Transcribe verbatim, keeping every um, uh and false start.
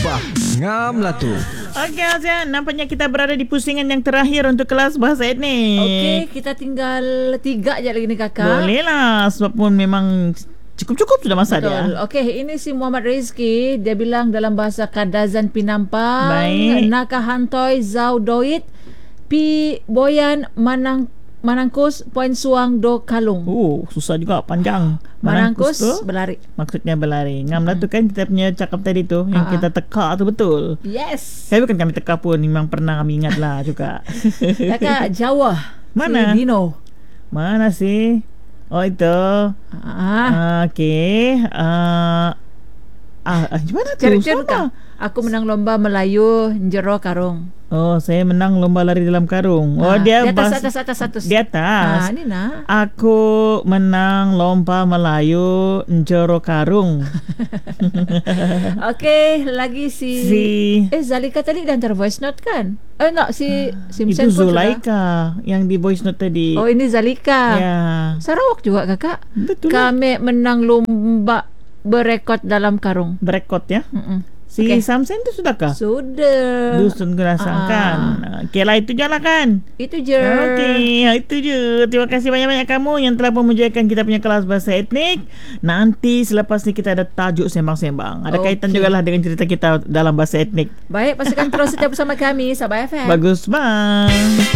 Bah, ngam lah tu. Okey Azan, nampaknya kita berada di pusingan yang terakhir untuk kelas bahasa etnik. Okey, kita tinggal tiga je lagi ni kakak. Boleh lah, sebab pun memang cukup-cukup sudah masa Betul. dia. Okey, ini si Muhammad Rizki, dia bilang dalam bahasa Kadazan Pinampang, Baik. Nakahantoi Zau Doit Pi Boyan Manang Manangkus Poin Suang Do Kalung. Oh, susah juga, panjang. Manangkus tu berlari. maksudnya berlari. Ngam lah tu kan kita punya cakap tadi tu, yang Ah, kita teka tu betul. Yes. Saya bukan kami teka pun, memang pernah kami ingat lah juga. Kakak Jawa. Mana? Si Dino. Mana sih? Oh itu. Ah. Ah, Okey. Ah, ah, ah, gimana tu? Cerita Sama. Kak. Aku menang lomba Melayu Jero Karung. Oh, saya menang lomba lari dalam karung. Oh, Ah, dia di atas, bas- atas atas atas. Di atas. Ah, ni nak. Aku menang lomba Melayu Njoro Karung. Okey, lagi si, Si Eh Zalika tadi dah hantar voice note kan? Eh no, si itu Simpson pun sudah. Zulaika yang di voice note tadi. Oh, ini Zalika. Ya. Sarawak juga kakak. Betul lah. Kami menang lomba berekod dalam karung. Berekod ya. Mm-mm. Si Okey. Samsen tu sudahkah? Sudah. Dusun Gerasakan. Ah. Okey lah, itu je lah kan. Itu je. Okey, itu je. Terima kasih banyak-banyak kamu yang telah memujakan kita punya kelas bahasa etnik. Nanti selepas ni kita ada tajuk sembang-sembang. Ada Okey. kaitan jugalah dengan cerita kita dalam bahasa etnik. Baik, pastikan terus setia bersama kami Sabah F M. Bagus bang.